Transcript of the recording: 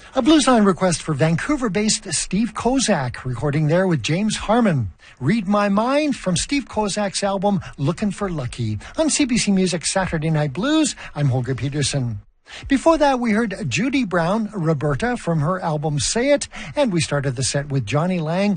A Bluesline request for Vancouver-based Steve Kozak, recording there with James Harmon. Read My Mind from Steve Kozak's album Lookin' for Lucky. On CBC Music Saturday Night Blues, I'm Holger Peterson. Before that, we heard Judy Brown, Roberta, from her album Say It, and we started the set with Johnny Lang,